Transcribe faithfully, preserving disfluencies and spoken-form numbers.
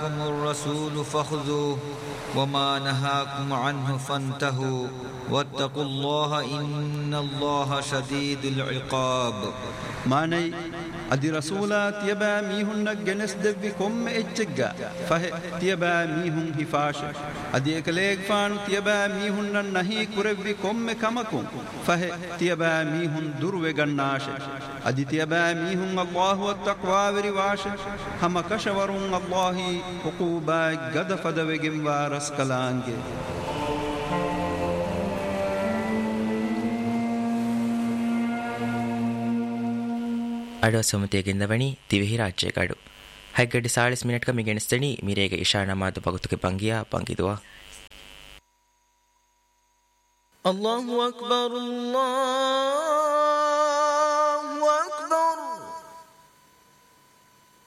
آتاكم الرسول فخذوه وما نهاكم عنه فانتهوا واتقوا الله إن الله شديد العقاب. ماني أدي رسولات يبا ميهن جنس دبي كم إججا فه تيبا ميهن هفاش أدي إكليك فان تيبا ميهن نهي كربي كم كمكم فه تيبا ميهن دروي جناش أدي تيبا ميهن الله والتقوى ورواش هم كشورون الله حقوبا قد فدوجم وارس كلانجي. ಅಡುವ ಸೊಮತೆಗೆಂದ ಬಣಿ ತಿವಿಹಿ ರಾಜ್ಯ ಕಾಡು ಹೈಗಡ್ಡಿ ಸಾಳಿಸ್ ಮಿನಿಟ್ಕ ಮಿಗೆಣಿಸ್ತಣಿ ಮೀರೇಗೆ ಇಶಾ ನಮಾದು ಪಗುತುಕೆ ಪಂಗಿಯ ಪಂಗಿದುವ ಅಲ್ಲಾಹು ಅಕ್ಬರ್ ಅಲ್ಲಾಹ್